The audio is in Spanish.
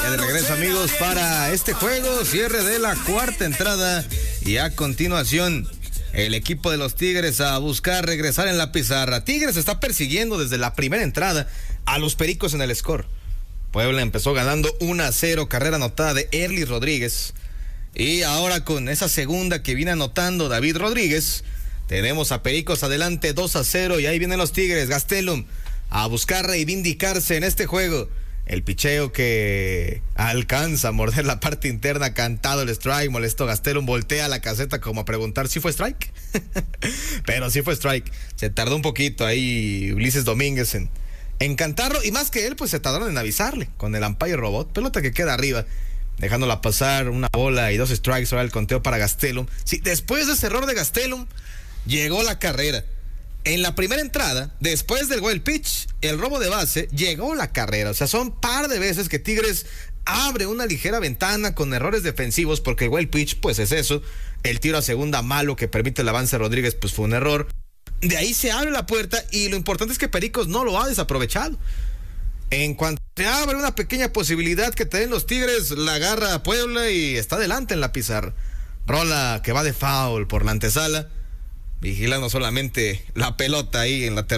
de regreso, amigos, para este juego, cierre de la cuarta entrada. Y a continuación, el equipo de los Tigres a buscar regresar en la pizarra. Tigres está persiguiendo desde la primera entrada a los Pericos en el score. Puebla empezó ganando 1-0, carrera anotada de Erly Rodríguez. Y ahora con esa segunda que viene anotando David Rodríguez, tenemos a Pericos adelante 2-0 y ahí vienen los Tigres. Gastelum a buscar reivindicarse en este juego. El picheo que alcanza a morder la parte interna, cantado el strike, molesto. Gastelum voltea a la caseta como a preguntar si fue strike. Pero sí fue strike. Se tardó un poquito ahí Ulises Domínguez en cantarlo, y más que él, pues se tardaron en avisarle con el umpire robot. Pelota que queda arriba, dejándola pasar, una bola y 2 strikes. Ahora el conteo para Gastelum. Sí, después de ese error de Gastelum, llegó la carrera. En la primera entrada, después del wild pitch, el robo de base, llegó la carrera. O sea, son par de veces que Tigres abre una ligera ventana con errores defensivos, porque el wild pitch, pues es eso. El tiro a segunda malo que permite el avance de Rodríguez, pues fue un error. De ahí se abre la puerta y lo importante es que Pericos no lo ha desaprovechado. En cuanto se abre una pequeña posibilidad que te den los Tigres, la agarra a Puebla y está adelante en la pizarra. Rola que va de foul por la antesala, vigilando solamente la pelota ahí en la tercera.